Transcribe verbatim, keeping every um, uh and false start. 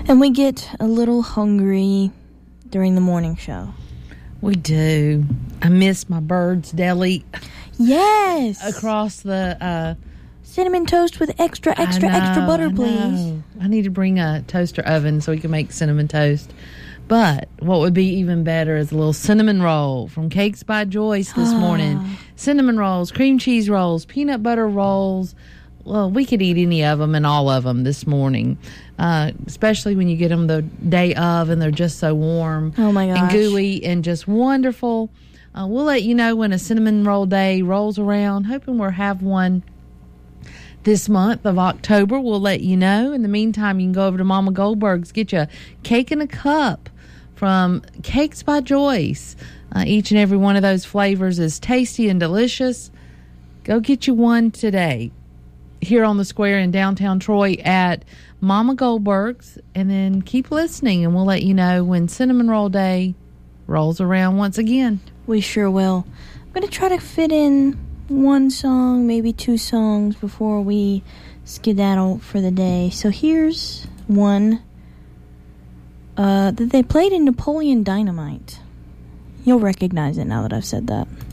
And we get a little hungry during the morning show. We do. I miss my Bird's Deli. Yes. Across the... Uh, cinnamon toast with extra, extra, know, extra butter, I please. I need to bring a toaster oven so we can make cinnamon toast. But what would be even better is a little cinnamon roll from Cakes by Joyce this morning. Cinnamon rolls, cream cheese rolls, peanut butter rolls. Well, we could eat any of them and all of them this morning, uh, especially when you get them the day of and they're just so warm. Oh, my gosh. And gooey and just wonderful. Uh, we'll let you know when a cinnamon roll day rolls around, hoping we'll have one this month of October. We'll let you know. In the meantime, you can go over to Mama Goldberg's, get you a cake in a cup from Cakes by Joyce. Uh, each and every one of those flavors is tasty and delicious. Go get you one today here on the square in downtown Troy at Mama Goldberg's, and then keep listening, and we'll let you know when Cinnamon Roll Day rolls around once again. We sure will. I'm going to try to fit in one song, maybe two songs before we skedaddle for the day. So here's one uh, that they played in Napoleon Dynamite. You'll recognize it now that I've said that.